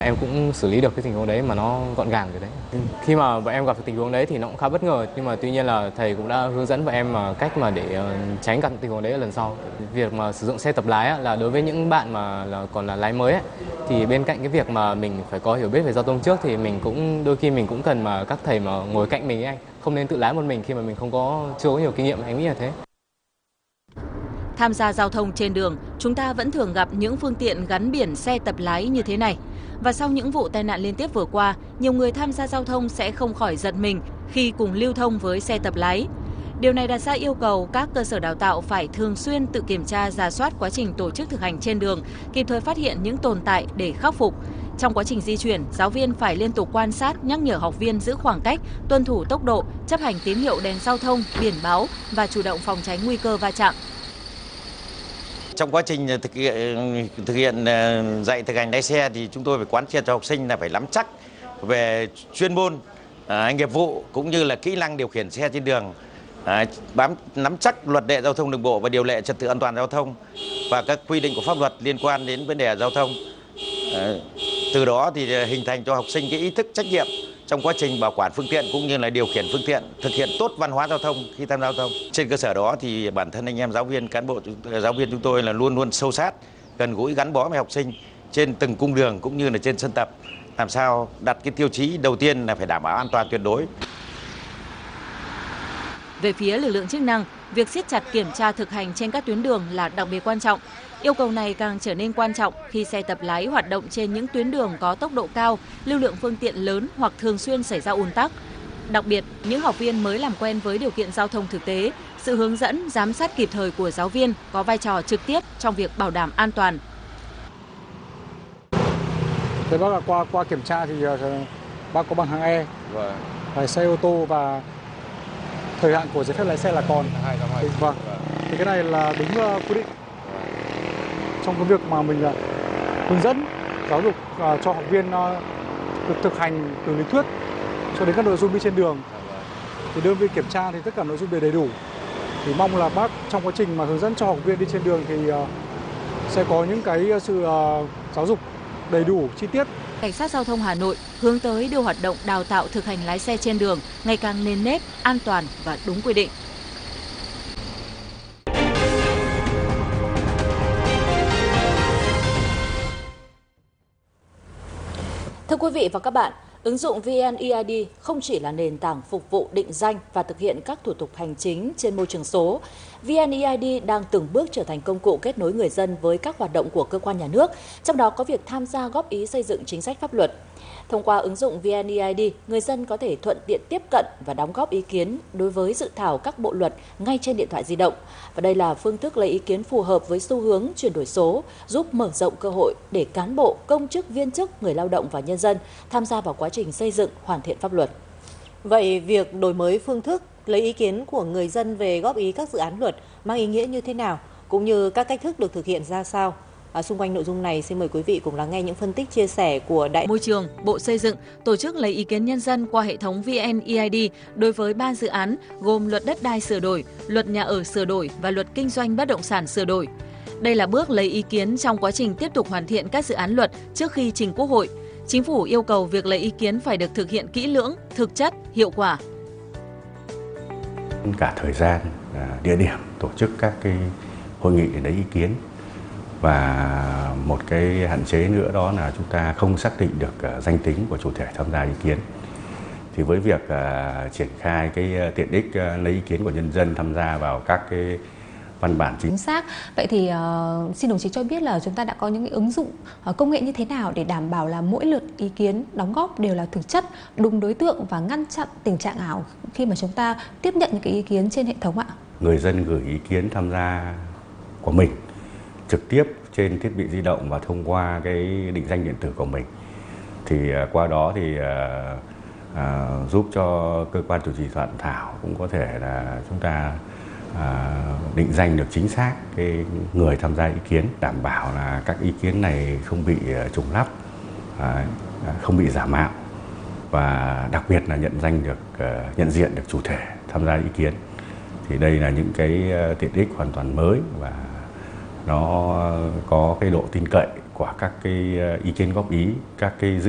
Em cũng xử lý được cái tình huống đấy mà nó gọn gàng rồi đấy. Khi mà bọn em gặp tình huống đấy thì nó cũng khá bất ngờ, nhưng mà tuy nhiên là thầy cũng đã hướng dẫn bọn em cách mà để tránh gặp tình huống đấy ở lần sau. Việc mà sử dụng xe tập lái là đối với những bạn mà còn là lái mới ấy, thì bên cạnh cái việc mà mình phải có hiểu biết về giao thông trước thì mình cũng đôi khi mình cũng cần mà các thầy mà ngồi cạnh mình ấy anh, không nên tự lái một mình khi mà mình chưa có nhiều kinh nghiệm, em nghĩ là thế. Tham gia giao thông trên đường, chúng ta vẫn thường gặp những phương tiện gắn biển xe tập lái như thế này. Và sau những vụ tai nạn liên tiếp vừa qua, nhiều người tham gia giao thông sẽ không khỏi giật mình khi cùng lưu thông với xe tập lái. Điều này đặt ra yêu cầu các cơ sở đào tạo phải thường xuyên tự kiểm tra, rà soát quá trình tổ chức thực hành trên đường, kịp thời phát hiện những tồn tại để khắc phục. Trong quá trình di chuyển, giáo viên phải liên tục quan sát, nhắc nhở học viên giữ khoảng cách, tuân thủ tốc độ, chấp hành tín hiệu đèn giao thông, biển báo và chủ động phòng tránh nguy cơ va chạm. Trong quá trình thực hiện dạy thực hành lái xe thì chúng tôi phải quán triệt cho học sinh là phải nắm chắc về chuyên môn, nghiệp vụ cũng như là kỹ năng điều khiển xe trên đường, nắm chắc luật lệ giao thông đường bộ và điều lệ trật tự an toàn giao thông và các quy định của pháp luật liên quan đến vấn đề giao thông. Từ đó thì hình thành cho học sinh cái ý thức trách nhiệm trong quá trình bảo quản phương tiện cũng như là điều khiển phương tiện, thực hiện tốt văn hóa giao thông khi tham gia giao thông. Trên cơ sở đó thì bản thân anh em giáo viên, cán bộ giáo viên chúng tôi là luôn luôn sâu sát, gần gũi, gắn bó với học sinh trên từng cung đường cũng như là trên sân tập, làm sao đặt cái tiêu chí đầu tiên là phải đảm bảo an toàn tuyệt đối. Về phía lực lượng chức năng, việc siết chặt kiểm tra thực hành trên các tuyến đường là đặc biệt quan trọng. Yêu cầu này càng trở nên quan trọng khi xe tập lái hoạt động trên những tuyến đường có tốc độ cao, lưu lượng phương tiện lớn hoặc thường xuyên xảy ra ùn tắc. Đặc biệt, những học viên mới làm quen với điều kiện giao thông thực tế, sự hướng dẫn, giám sát kịp thời của giáo viên có vai trò trực tiếp trong việc bảo đảm an toàn. Thế bác là qua kiểm tra thì bác có bằng hạng E, lái xe ô tô và thời hạn của giấy phép lái xe là còn 220. Vâng. Thì cái này là đúng quy định trong cái việc mà mình hướng dẫn giáo dục cho học viên được thực hành từ lý thuyết cho đến các nội dung đi trên đường. Thì đơn vị kiểm tra thì tất cả nội dung đều đầy đủ. Thì mong là bác trong quá trình mà hướng dẫn cho học viên đi trên đường thì sẽ có những cái sự giáo dục đầy đủ, chi tiết. Cảnh sát giao thông Hà Nội hướng tới đưa hoạt động đào tạo thực hành lái xe trên đường ngày càng nền nếp, an toàn và đúng quy định. Thưa quý vị và các bạn, ứng dụng VNeID không chỉ là nền tảng phục vụ định danh và thực hiện các thủ tục hành chính trên môi trường số. VNeID đang từng bước trở thành công cụ kết nối người dân với các hoạt động của cơ quan nhà nước, trong đó có việc tham gia góp ý xây dựng chính sách pháp luật. Thông qua ứng dụng VNeID, người dân có thể thuận tiện tiếp cận và đóng góp ý kiến đối với dự thảo các bộ luật ngay trên điện thoại di động. Và đây là phương thức lấy ý kiến phù hợp với xu hướng chuyển đổi số, giúp mở rộng cơ hội để cán bộ, công chức, viên chức, người lao động và nhân dân tham gia vào quá trình xây dựng, hoàn thiện pháp luật. Vậy việc đổi mới phương thức lấy ý kiến của người dân về góp ý các dự án luật mang ý nghĩa như thế nào, cũng như các cách thức được thực hiện ra sao? Xung quanh nội dung này, xin mời quý vị cùng lắng nghe những phân tích chia sẻ của Đại Môi trường, Bộ Xây dựng tổ chức lấy ý kiến nhân dân qua hệ thống VNeID đối với 3 dự án gồm Luật Đất đai sửa đổi, Luật Nhà ở sửa đổi và Luật Kinh doanh bất động sản sửa đổi. Đây là bước lấy ý kiến trong quá trình tiếp tục hoàn thiện các dự án luật trước khi trình Quốc hội. Chính phủ yêu cầu việc lấy ý kiến phải được thực hiện kỹ lưỡng, thực chất, hiệu quả. Cả thời gian, địa điểm tổ chức các cái hội nghị để lấy ý kiến. Và một cái hạn chế nữa đó là chúng ta không xác định được danh tính của chủ thể tham gia ý kiến. Thì với việc triển khai cái tiện ích lấy ý kiến của nhân dân tham gia vào các cái văn bản chính xác. Vậy thì xin đồng chí cho biết là chúng ta đã có những cái ứng dụng công nghệ như thế nào để đảm bảo là mỗi lượt ý kiến đóng góp đều là thực chất, đúng đối tượng và ngăn chặn tình trạng ảo khi mà chúng ta tiếp nhận những cái ý kiến trên hệ thống ạ? Người dân gửi ý kiến tham gia của mình trực tiếp trên thiết bị di động và thông qua cái định danh điện tử của mình. Thì qua đó thì giúp cho cơ quan chủ trì soạn thảo cũng có thể là chúng ta định danh được chính xác cái người tham gia ý kiến, đảm bảo là các ý kiến này không bị trùng lắp, không bị giả mạo và đặc biệt là nhận diện được chủ thể tham gia ý kiến. Thì đây là những cái tiện ích hoàn toàn mới và nó có cái độ tin cậy quả các cái ý kiến góp ý, các cái dự